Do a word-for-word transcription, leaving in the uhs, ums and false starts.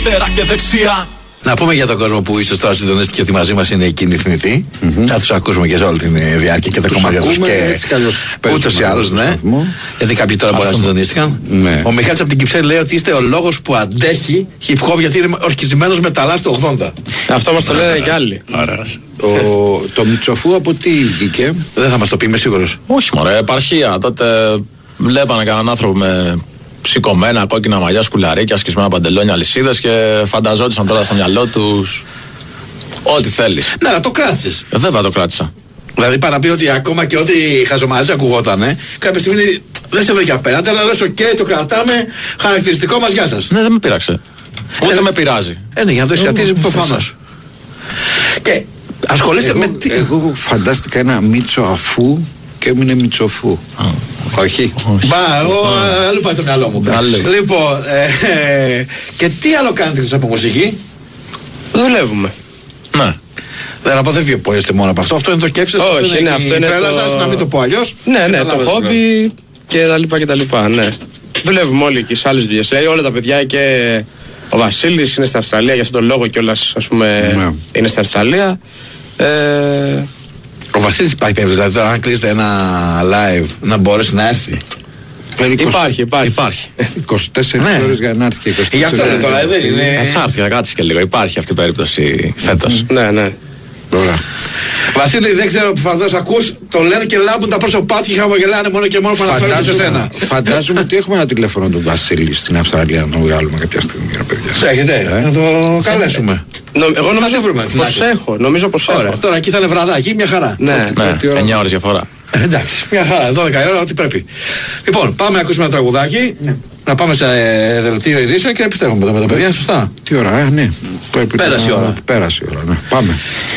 Και δεξιά. Να πούμε για τον κόσμο που ίσως τώρα συντονίστηκε ότι μαζί μας είναι οι κινηθνητοί. Mm-hmm. Θα τους ακούσουμε και σε όλη την διάρκεια και τα κομμάτια τους. Και ούτως ή άλλως, ναι. Γιατί κάποιοι τώρα μπορεί να συντονίστηκαν. Ναι. Ο Μιχάλης από την Κυψέλη λέει ότι είστε ο λόγος που αντέχει hip hop γιατί είναι ορκισμένος με τα λάθη του ογδόντα. Αυτό μας το λένε και άλλοι. Το Μητσοφού από τι βγήκε? Δεν θα μας το πει, είμαι σίγουρος. Όχι μωρέ, επαρχία. Τότε βλέπανε κανέναν άνθρωπο με σηκωμένα κόκκινα μαλλιά, σκουλαρίκια, σκισμένα παντελόνια, αλυσίδες και φανταζόντουσαν τώρα στο μυαλό τους ό,τι θέλεις. Ναι, αλλά το κράτησες. Ε, βέβαια το κράτησα. Δηλαδή παρά πει ότι ακόμα και ό,τι χαζομαρές ακουγότανε, κάποια στιγμή δεν σε βρήκε απέναντι, αλλά λες οκ, okay, το κρατάμε, χαρακτηριστικό μας, γεια σας. Ναι, δεν με πείραξε. Ούτε ε, με πειράζει. Ε, ναι, για να το έχεις κρατήσει προφανώς. Και ασχολείστε εγώ, με τι... Εγώ φαντάστηκα ένα Μίτσο αφού και έμεινε Μητσοφού. Oh. Όχι. Μπα, εγώ αλλού πάει το μυαλό μου. Λοιπόν, ε, και τι άλλο κάνετε εκτός από μουσική? Δουλεύουμε. Ναι. Δεν αποδεύει που είστε μόνο από αυτό. Αυτό είναι το σκέφτεσαι. Όχι, είναι αυτό. Είναι τρέλα σας, να μην το πω αλλιώς. Ναι, ναι, το χόμπι και τα λοιπά και τα λοιπά, ναι. Δουλεύουμε όλοι και σε άλλες δουλειές. Δηλαδή όλα τα παιδιά και ο Βασίλης είναι στην Αυστραλία, για αυτόν τον λόγο κιόλας, ας πούμε, ναι. Είναι στην Αυστραλία. Ε, Ο Βασίλης υπάρχει περίπτωση, δηλαδή τώρα αν κλείσετε ένα live να μπορέσει να έρθει? Υπάρχει, υπάρχει. Υπάρχει. είκοσι τέσσερις ναι. ώρες για να έρθει και είκοσι τέσσερις. Γι' αυτό είναι τώρα, δεν είναι. Ε, θα έρθει, θα κάτσει και λίγο. Υπάρχει αυτή η περίπτωση φέτος. Ναι, ναι. Ωραία. Βασίλη, δεν ξέρω που φαντάζομαι ακούς, το λένε και λάμπουν τα πρόσωπά του και χαμογελάνε μόνο και μόνο που αναφέρονται σε σένα. Φαντάζομαι ότι έχουμε ένα τηλέφωνο του Βασίλη στην Αυστραλία να το βγάλουμε κάποια στιγμή, ρε παιδιά. Έχετε, να το καλέσουμε. Εγώ νομίζω πως έχω, νομίζω πως έχω. Ωραία, τώρα εκεί θα είναι βραδάκι, μια χαρά. Ναι, εννιά ώρες διαφορά. Εντάξει, μια χαρά, δώδεκα η ώρα, ό,τι πρέπει. Λοιπόν, πάμε να ακούσουμε ένα τραγουδάκι. Να πάμε σε δελτίο ειδήσεων και επιστρέφουμε με τα παιδιά, σωστά? Τι ώρα, ε, ναι. Πέρασε η ώρα. Πέρασε η ώρα, ναι. Πάμε.